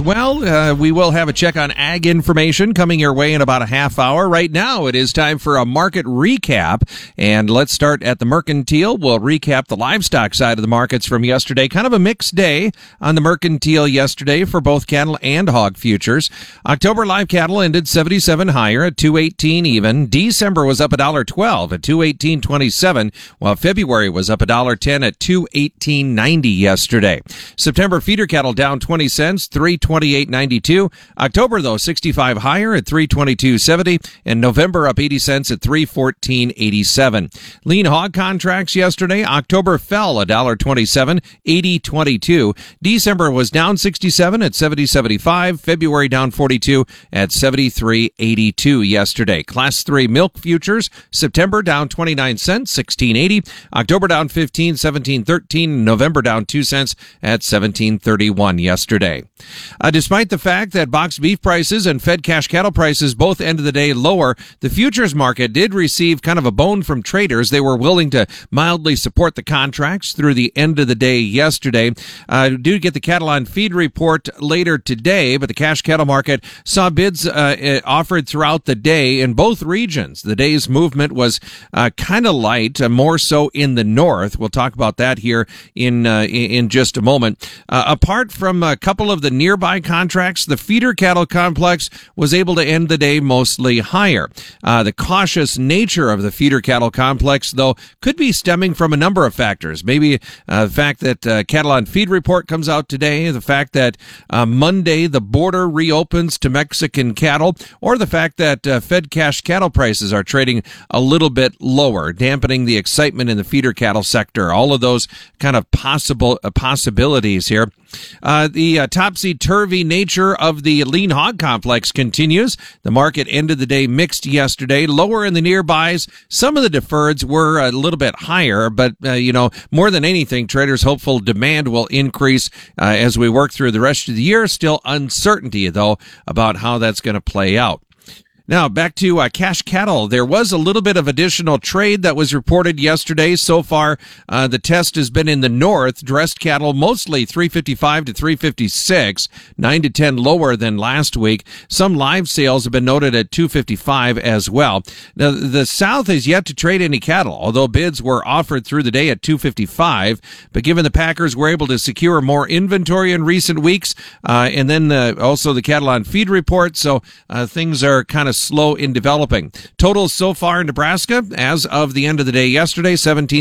Well, we will have a check on ag information coming your way in about a half hour. Right now, it is time for a market recap. And let's start at the mercantile. We'll recap the livestock side of the markets from yesterday. Kind of a mixed day on the mercantile yesterday for both cattle and hog futures. October live cattle ended 77 higher at 218 even. December was up $1.12 at 218.27, while February was up $1.10 at 218.90 yesterday. September feeder cattle down 20 cents, 328.92. October, though, 65 higher at 322.70, and November up 80 cents at 314.87. Lean hog contracts yesterday. October fell $1.27, 80.22. December was down 67 at 70.75. February down 42 at 73.82 yesterday. Class 3 milk futures. September down 29 cents, 16.80. October down 15, 17.13. November down 2 cents at 17.31 yesterday. Despite the fact that boxed beef prices and fed cash cattle prices both ended the day lower, the futures market did receive kind of a bone from traders. They were willing to mildly support the contracts through the end of the day yesterday. Do get the cattle on feed report later today, but the cash cattle market saw bids offered throughout the day in both regions. The day's movement was kind of light, more so in the north. We'll talk about that here in just a moment. Apart from a couple of the nearby contracts, the feeder cattle complex was able to end the day mostly higher. The cautious nature of the feeder cattle complex, though, could be stemming from a number of factors. Maybe the fact that cattle on feed report comes out today, the fact that Monday the border reopens to Mexican cattle, or the fact that fed cash cattle prices are trading a little bit lower, dampening the excitement in the feeder cattle sector. All of those kind of possibilities here. The topsy-turvy nature of the lean hog complex continues. The market ended the day mixed yesterday, lower in the nearbys. Some of the deferreds were a little bit higher, but, more than anything, traders hopeful demand will increase as we work through the rest of the year. Still uncertainty, though, about how that's going to play out. Now, back to cash cattle. There was a little bit of additional trade that was reported yesterday. So far, the test has been in the north. Dressed cattle, mostly 355 to 356, 9 to 10 lower than last week. Some live sales have been noted at 255 as well. Now, the south has yet to trade any cattle, although bids were offered through the day at 255. But given the Packers were able to secure more inventory in recent weeks, and then also the cattle on feed report, so things are kind of slow in developing. Totals so far in Nebraska, as of the end of the day yesterday,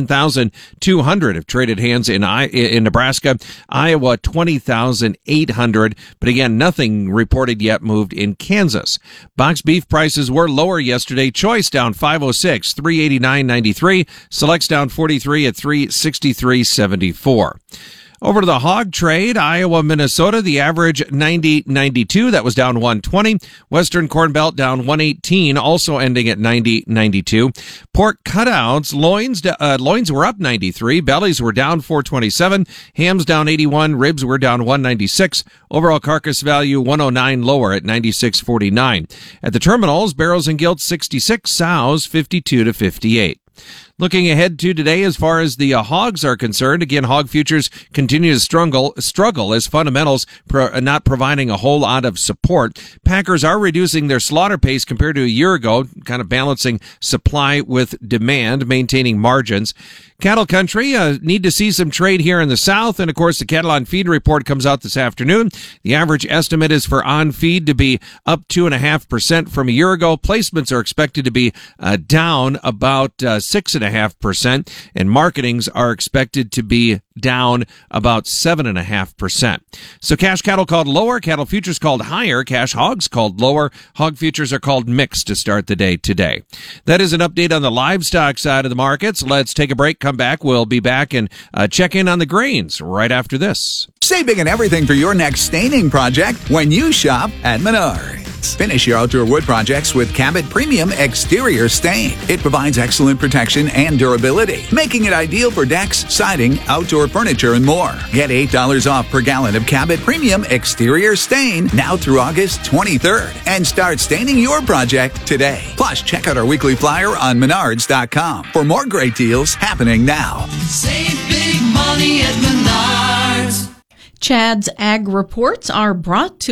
17,200 have traded hands in Nebraska. Iowa, 20,800. But again, nothing reported yet moved in Kansas. Box beef prices were lower yesterday. Choice down 506, 389.93. Selects down 43 at 363.74. Over to the hog trade, Iowa, Minnesota, the average 90.92. That was down 120. Western Corn Belt down 118, also ending at 90.92. Pork cutouts, loins were up 93. Bellies were down 427. Hams down 81. Ribs were down 196. Overall carcass value 109, lower at 96.49. At the terminals, barrels and gilts 66. Sows 52 to 58. Looking ahead to today, as far as the hogs are concerned, again, hog futures continue to struggle as fundamentals not providing a whole lot of support. Packers are reducing their slaughter pace compared to a year ago, kind of balancing supply with demand, maintaining margins. Cattle country need to see some trade here in the south, and of course the cattle on feed report comes out this afternoon. The average estimate is for on feed to be up 2.5% from a year ago. Placements are expected to be down about 6.5%, and marketings are expected to be down about 7.5%. So cash cattle called lower, cattle futures called higher, cash hogs called lower, hog futures are called mixed to start the day today. That is an update on the livestock side of the markets. Let's take a break, come back. We'll be back and check in on the grains right after this. Save big on everything for your next staining project when you shop at Menards. Finish your outdoor wood projects with Cabot Premium Exterior Stain. It provides excellent protection and durability, making it ideal for decks, siding, outdoor furniture, and more. Get $8 off per gallon of Cabot Premium Exterior Stain now through August 23rd and start staining your project today. Plus, check out our weekly flyer on Menards.com for more great deals happening now. Save big money at Menards. Chad's Ag Reports are brought to